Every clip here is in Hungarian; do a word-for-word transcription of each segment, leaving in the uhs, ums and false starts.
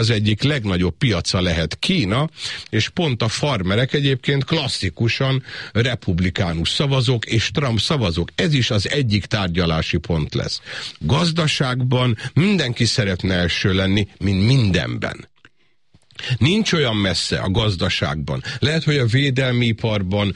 az egyik legnagyobb piaca lehet Kína, és pont a farmerek egyébként klasszikusan republikánus szavazók és Trump szavazók. Ez is az egyik tárgyalási pont lesz. Gazdaságban mindenki szeretne első lenni, mint mindenben. Nincs olyan messze a gazdaságban. Lehet, hogy a védelmi iparban,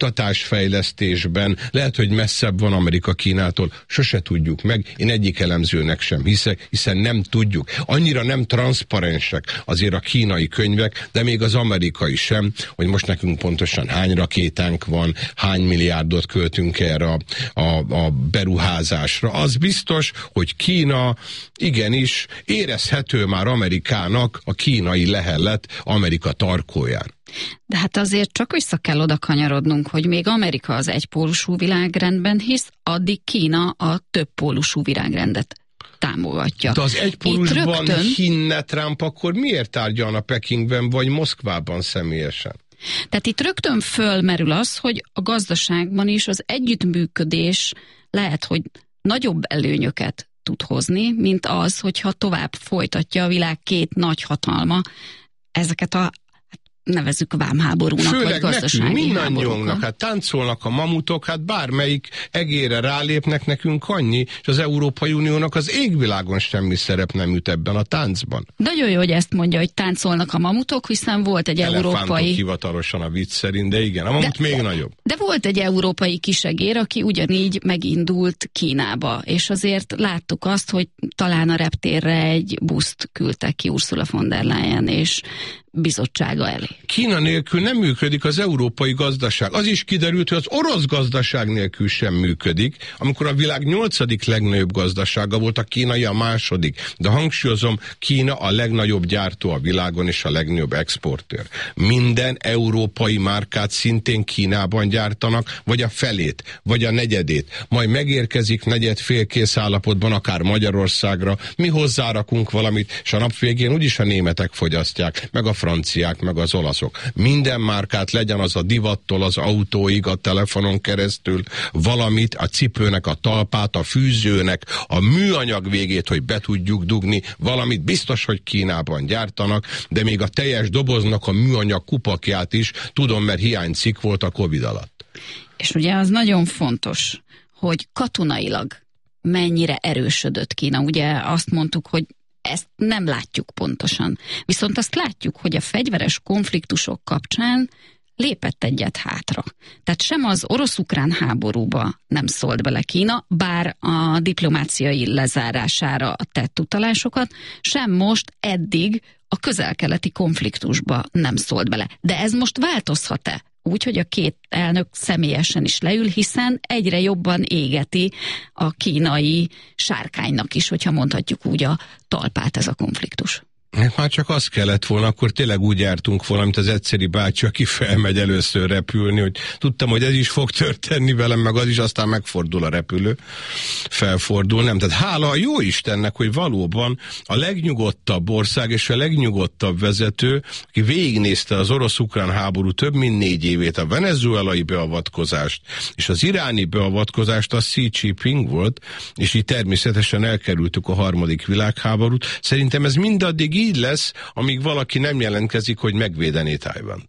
kutatásfejlesztésben, lehet, hogy messzebb van Amerika Kínától, sose tudjuk meg. Én egyik elemzőnek sem hiszek, hiszen nem tudjuk. Annyira nem transzparensek azért a kínai könyvek, de még az amerikai sem, hogy most nekünk pontosan hány rakétánk van, hány milliárdot költünk erre a, a, a beruházásra. Az biztos, hogy Kína igenis érezhető már Amerikának a kínai lehet lett Amerika tarkóján. De hát azért csak vissza kell oda kanyarodnunk, hogy még Amerika az egypólusú világrendben hisz, addig Kína a többpólusú világrendet támogatja. De az egypólusban rögtön... hinne Trump, akkor miért tárgyalna Pekingben vagy Moszkvában személyesen? Tehát itt rögtön fölmerül az, hogy a gazdaságban is az együttműködés lehet, hogy nagyobb előnyöket tud hozni, mint az, hogyha tovább folytatja a világ két nagy hatalma ezeket a, nevezzük vámháborúnak, főleg vagy gazdasági nekünk, mindannyiunknak, háborúknak. hát táncolnak a mamutok, hát bármelyik egére rálépnek, nekünk annyi, és az Európai Uniónak az égvilágon semmi szerep nem jut ebben a táncban. Nagyon jó, hogy ezt mondja, hogy táncolnak a mamutok, hiszen volt egy Elefántok európai... hivatalosan a vicc szerint, de igen, a mamut de, még nagyobb. De volt egy európai kisegér, aki ugyanígy megindult Kínába, és azért láttuk azt, hogy talán a reptérre egy buszt küldtek ki Ursula von der Leyen, és bizottsága elé. Kína nélkül nem működik az európai gazdaság. Az is kiderült, hogy az orosz gazdaság nélkül sem működik, amikor a világ nyolcadik legnagyobb gazdasága volt, a kínai a második. De hangsúlyozom, Kína a legnagyobb gyártó a világon és a legnagyobb exportőr. Minden európai márkát szintén Kínában gyártanak, vagy a felét, vagy a negyedét. Majd megérkezik negyed félkész állapotban, akár Magyarországra, mi hozzárakunk valamit, és a nap végén úgyis a németek fogyasztják, meg a franciák, meg az olaszok. Minden márkát, legyen az a divattól, az autóig, a telefonon keresztül, valamit, a cipőnek a talpát, a fűzőnek, a műanyag végét, hogy be tudjuk dugni, valamit biztos, hogy Kínában gyártanak, de még a teljes doboznak a műanyag kupakját is tudom, mert hiánycikk volt a Covid alatt. És ugye az nagyon fontos, hogy katonailag mennyire erősödött Kína. Ugye azt mondtuk, hogy ezt nem látjuk pontosan. Viszont azt látjuk, hogy a fegyveres konfliktusok kapcsán lépett egyet hátra. Tehát sem az orosz-ukrán háborúba nem szólt bele Kína, bár a diplomáciai lezárására tett utalásokat, sem most eddig a közel-keleti konfliktusba nem szólt bele. De ez most változhat-e? Úgy, hogy a két elnök személyesen is leül, hiszen egyre jobban égeti a kínai sárkánynak is, hogyha mondhatjuk úgy a talpát ez a konfliktus. Már csak az kellett volna, akkor tényleg úgy jártunk volna, mint az egyszeri bácsi, aki felmegy először repülni, hogy tudtam, hogy ez is fog történni velem, meg az is, aztán megfordul a repülő, felfordul, nem. Tehát hála a jó Istennek, hogy valóban a legnyugodtabb ország és a legnyugodtabb vezető, aki végignézte az orosz-ukrán háború több mint négy évét, a venezuelai beavatkozást és az iráni beavatkozást, az Xi Jinping volt, és így természetesen elkerültük a harmadik világháborút. Szerintem ez mindaddig így lesz, amíg valaki nem jelentkezik, hogy megvédené Tajvant.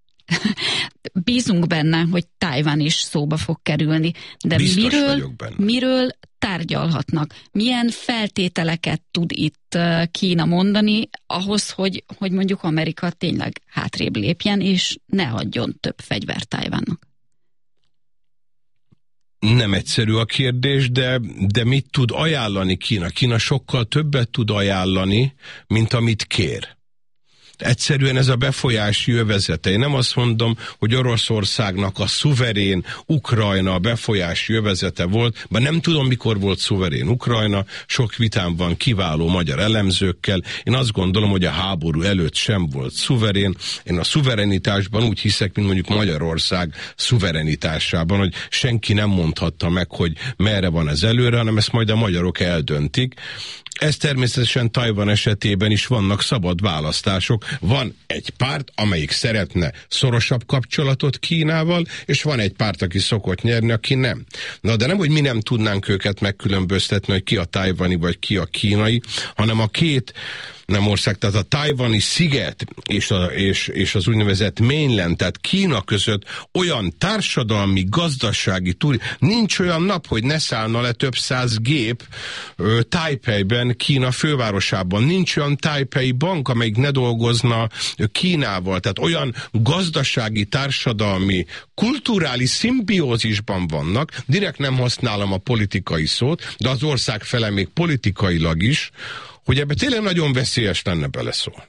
Bízunk benne, hogy Tajvan is szóba fog kerülni, de miről, miről tárgyalhatnak? Milyen feltételeket tud itt Kína mondani ahhoz, hogy, hogy mondjuk Amerika tényleg hátrébb lépjen, és ne adjon több fegyvert Tajvannak? Nem egyszerű a kérdés, de, de mit tud ajánlani Kína? Kína sokkal többet tud ajánlani, mint amit kér. Egyszerűen ez a befolyási övezete. Én nem azt mondom, hogy Oroszországnak a szuverén Ukrajna a befolyási övezete volt, bár nem tudom, mikor volt szuverén Ukrajna, sok vitám van kiváló magyar elemzőkkel. Én azt gondolom, hogy a háború előtt sem volt szuverén. Én a szuverenitásban úgy hiszek, mint mondjuk Magyarország szuverenitásában, hogy senki nem mondhatta meg, hogy merre van ez előre, hanem ezt majd a magyarok eldöntik. Ez természetesen Tajvan esetében is vannak szabad választások. Van egy párt, amelyik szeretne szorosabb kapcsolatot Kínával, és van egy párt, aki szokott nyerni, aki nem. Na de nem, hogy mi nem tudnánk őket megkülönböztetni, hogy ki a tajvani, vagy ki a kínai, hanem a két nem ország, tehát a tajvani sziget és, a, és, és az úgynevezett mainland, tehát Kína között olyan társadalmi, gazdasági túl, nincs olyan nap, hogy ne szállna le több száz gép ö, Taipeiben, Kína fővárosában. Nincs olyan Taipei bank, amelyik ne dolgozna Kínával. Tehát olyan gazdasági, társadalmi, kulturális szimbiózisban vannak, direkt nem használom a politikai szót, de az ország fele még politikailag is, hogy ebbe tényleg nagyon veszélyes lenne beleszólni.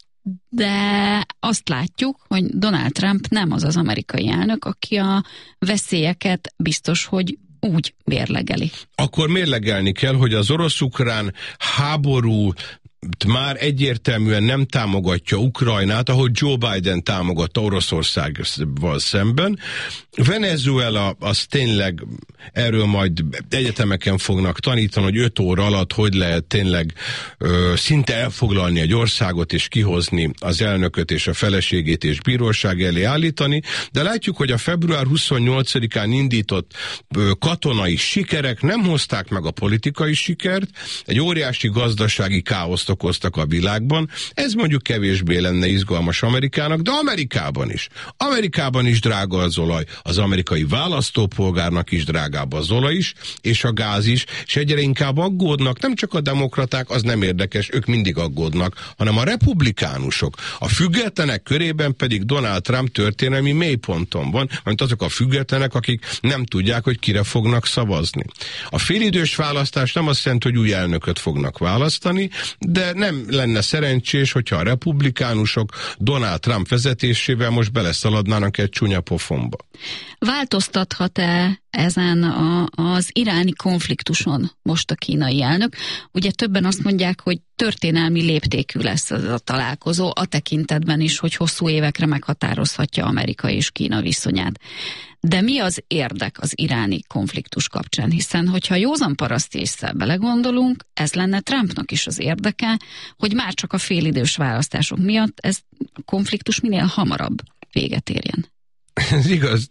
De azt látjuk, hogy Donald Trump nem az az amerikai elnök, aki a veszélyeket biztos, hogy úgy mérlegeli. Akkor mérlegelni kell, hogy az orosz-ukrán háború már egyértelműen nem támogatja Ukrajnát, ahogy Joe Biden támogatta Oroszországgal szemben. Venezuela, az tényleg, erről majd egyetemeken fognak tanítani, hogy öt óra alatt hogy lehet tényleg ö, szinte elfoglalni egy országot, és kihozni az elnököt és a feleségét, és bíróság elé állítani, de látjuk, hogy a február huszonnyolcadikán indított ö, katonai sikerek nem hozták meg a politikai sikert, egy óriási gazdasági káoszt okoztak a világban. Ez mondjuk kevésbé lenne izgalmas Amerikának, de Amerikában is. Amerikában is drága az olaj, az amerikai választópolgárnak is drágább az olaj is, és a gáz is, és egyre inkább aggódnak, nem csak a demokraták, az nem érdekes, ők mindig aggódnak, hanem a republikánusok. A függetlenek körében pedig Donald Trump történelmi mélyponton van, mint azok a függetlenek, akik nem tudják, hogy kire fognak szavazni. A félidős választás nem azt jelenti, hogy új elnököt fognak választani, de nem lenne szerencsés, hogyha a republikánusok Donald Trump vezetésével most beleszaladnának egy csúnya pofonba. Változtathat-e ezen a, az iráni konfliktuson most a kínai elnök? Ugye többen azt mondják, hogy történelmi léptékű lesz ez a találkozó, a tekintetben is, hogy hosszú évekre meghatározhatja Amerika és Kína viszonyát. De mi az érdek az iráni konfliktus kapcsán? Hiszen, hogyha józan paraszt ésszel belegondolunk, ez lenne Trumpnak is az érdeke, hogy már csak a félidős választások miatt ez a konfliktus minél hamarabb véget érjen. Ez igaz.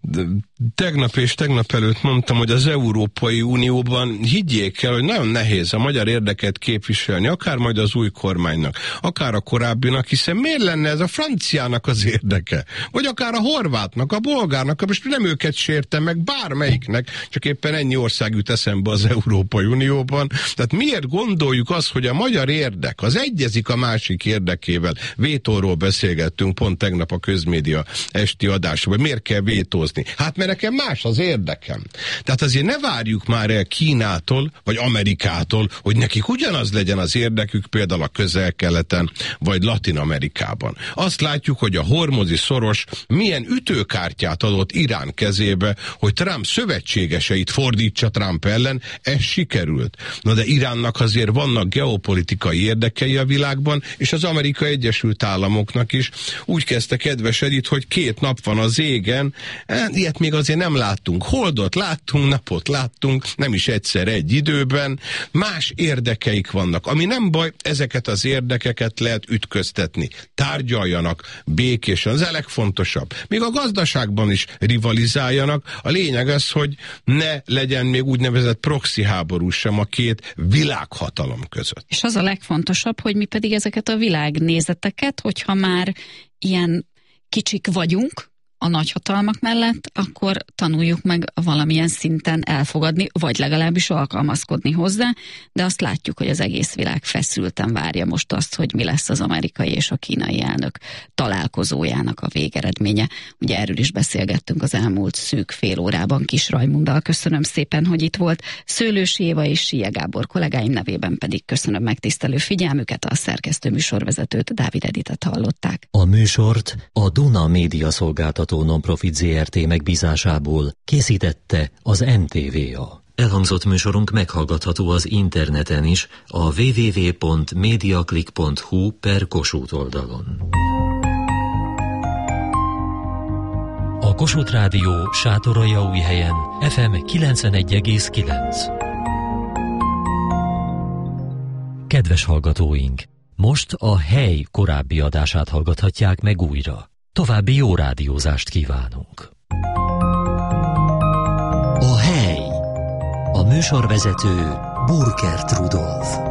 Tegnap és tegnap előtt mondtam, hogy az Európai Unióban higgyék el, hogy nagyon nehéz a magyar érdeket képviselni, akár majd az új kormánynak, akár a korábbinak, hiszen miért lenne ez a franciának az érdeke? Vagy akár a horvátnak, a bolgárnak, most nem őket sértem meg, bármelyiknek, csak éppen ennyi ország jut eszembe az Európai Unióban. Tehát miért gondoljuk azt, hogy a magyar érdek az egyezik a másik érdekével? Vétóról beszélgettünk pont tegnap a közmédia esti adásban. Miért kell vétózni? Hát mert nekem más az érdekem. Tehát azért ne várjuk már el Kínától, vagy Amerikától, hogy nekik ugyanaz legyen az érdekük például a Közel-Keleten, vagy Latin-Amerikában. Azt látjuk, hogy a hormuzi szoros milyen ütőkártyát adott Irán kezébe, hogy Trump szövetségeseit fordítsa Trump ellen, ez sikerült. Na de Iránnak azért vannak geopolitikai érdekei a világban, és az Amerikai Egyesült Államoknak is. Úgy kezdte kedves Edith, hogy két nap van az égen, ilyet még azért nem láttunk. Holdot láttunk, napot láttunk, nem is egyszer egy időben. Más érdekeik vannak. Ami nem baj, ezeket az érdekeket lehet ütköztetni. Tárgyaljanak békésen, ez a legfontosabb. Még a gazdaságban is rivalizáljanak. A lényeg az, hogy ne legyen még úgynevezett proxy háború sem a két világhatalom között. És az a legfontosabb, hogy mi pedig ezeket a világnézeteket, hogyha már ilyen kicsik vagyunk a nagyhatalmak mellett, akkor tanuljuk meg valamilyen szinten elfogadni, vagy legalábbis alkalmazkodni hozzá, de azt látjuk, hogy az egész világ feszülten várja most azt, hogy mi lesz az amerikai és a kínai elnök találkozójának a végeredménye. Ugye erről is beszélgettünk az elmúlt szűk fél órában Kis Rajmunddal. Köszönöm szépen, hogy itt volt. Szőlősi Éva és Sia Gábor kollégáim nevében pedig köszönöm megtisztelő figyelmüket, a szerkesztő műsorvezetőt, Dávid Editet hallották. A műsort a Duna Média Szolgáltató Nonprofit zé er té megbízásából készítette az em té vé á. Elhangzott műsorunk meghallgatható az interneten is, a double-u double-u double-u pont mediaclick pont hu per Kossuth oldalon. A Kossuth Rádió Sátoraljaújhelyen ef em kilencvenegy egész kilenc. Kedves hallgatóink! Most a Hely korábbi adását hallgathatják meg újra. További jó rádiózást kívánunk. A Hely. A műsorvezető Burkert Rudolf.